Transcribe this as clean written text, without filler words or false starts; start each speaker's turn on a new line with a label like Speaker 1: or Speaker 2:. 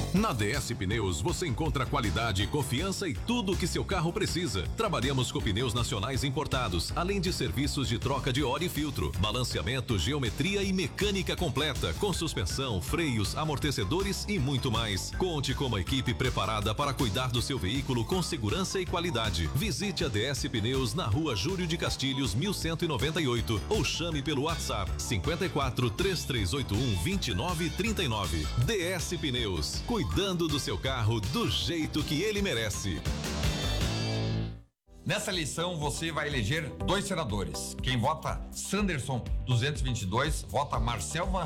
Speaker 1: Na DS Pneus você encontra qualidade, confiança e tudo o que seu carro precisa. Trabalhamos com pneus nacionais importados, além de serviços de troca de óleo e filtro, balanceamento, geometria e mecânica completa, com suspensão, freios, amortecedores e muito mais. Conte com uma equipe preparada para cuidar do seu veículo com segurança e qualidade. Visite a DS Pneus na Rua Júlio de Castilhos, 1198 ou chame pelo WhatsApp 54 3381 2939. DS Pneus, cuidando do seu carro do jeito que ele merece.
Speaker 2: Nessa eleição você vai eleger 2 senadores. Quem vota Sanderson 222, vota Marcel Van